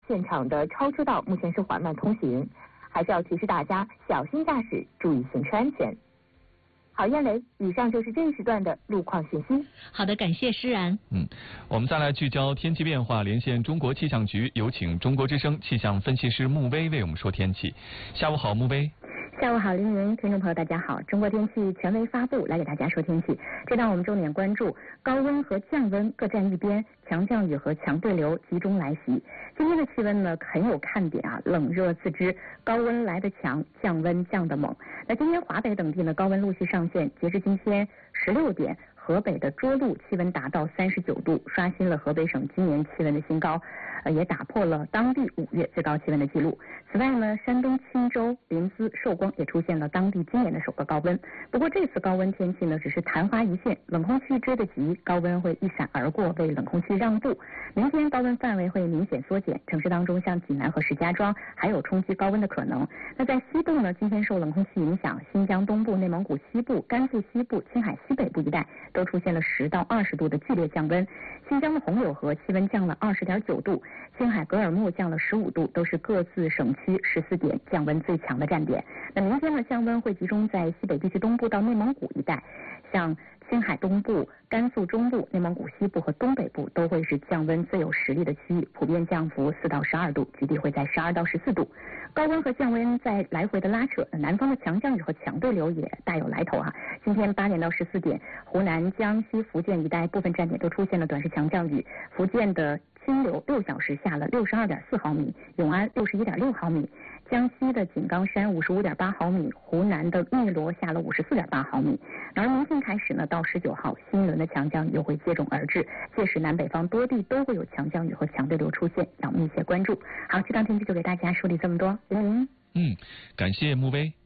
现场的超车道目前是缓慢通行，还是要提示大家小心驾驶，注意行车安全。好，燕雷，以上就是这一时段的路况信息。 好的，感谢施然。 我们再来聚焦天气变化，连线中国气象局，有请中国之声气象分析师穆威为我们说天气。下午好，穆威。 下午好，凌云，听众朋友大家好，中国天气权威发布，来给大家说天气。这档我们重点关注高温和降温各占一边，强降雨和强对流集中来袭。今天的气温呢很有看点啊，冷热自知，高温来得强，降温降得猛。那今天华北等地呢高温陆续上线，截至今天16点。河北的涿鹿气温达到39度，刷新了河北省今年气温的新高，也打破了当地5月最高气温的记录。此外呢，山东青州、临淄、寿光也出现了当地今年的首个高温。不过这次高温天气呢，只是昙花一现，冷空气追得急，高温会一闪而过，为冷空气让步。明天高温范围会明显缩减，城市当中像济南和石家庄还有冲击高温的可能。那在西部呢，今天受冷空气影响，新疆东部、内蒙古西部、甘肃西部、青海西北部一带都出现了10到20度的剧烈降温。新疆的红柳河气温降了20.9度，青海格尔木降了15度，都是各自省区14点降温最强的站点。那明天的降温会集中在西北地区东部到内蒙古一带，像青海东部、甘肃中部、内蒙古西部和东北部都会是降温最有实力的区域，普遍降幅4到12度，局地会在12到14度。高温和降温在来回的拉扯，南方的强降雨和强对流也大有来头啊。今天8点到14点，湖南、江西、福建一带部分站点都出现了短时强降雨，福建的清流6小时下了62.4毫米，永安61.6毫米，江西的井冈山55.8毫米，湖南的汨罗下了54.8毫米。而明天开始呢，到19号，新一轮的强降雨又会接踵而至，届时南北方多地都会有强降雨和强对流出现，要密切关注。好，这档天气就给大家梳理这么多。 感谢穆威。